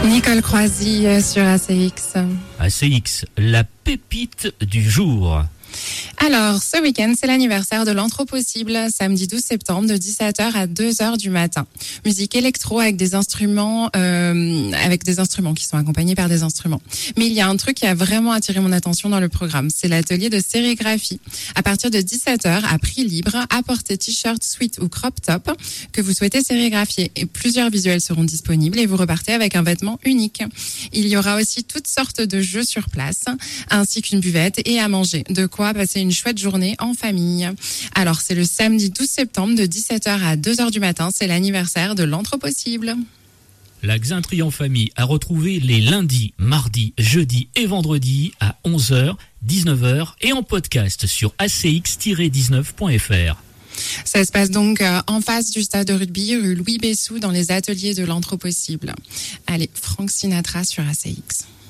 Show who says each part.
Speaker 1: Nicole Croisy sur ACX.
Speaker 2: ACX, la pépite du jour.
Speaker 1: Alors, ce week-end, c'est l'anniversaire de l'Anthropossible, samedi 12 septembre, de 17h à 2h du matin. Musique électro avec des instruments qui sont accompagnés par des instruments. Mais il y a un truc qui a vraiment attiré mon attention dans le programme, c'est l'atelier de sérigraphie. À partir de 17h, à prix libre, apportez t-shirt, sweat ou crop top que vous souhaitez sérigraphier. Et plusieurs visuels seront disponibles et vous repartez avec un vêtement unique. Il y aura aussi toutes sortes de jeux sur place, ainsi qu'une buvette et à manger. De quoi passer une chouette journée en famille. Alors, c'est le samedi 12 septembre de 17h à 2h du matin. C'est l'anniversaire de l'Anthropossible.
Speaker 2: La Xintrie en famille a retrouvé les lundis, mardis, jeudis et vendredis à 11h, 19h et en podcast sur acx-19.fr.
Speaker 1: Ça se passe donc en face du stade de rugby, rue Louis Bessou, dans les ateliers de l'Anthropossible. Allez, Frank Sinatra sur ACX.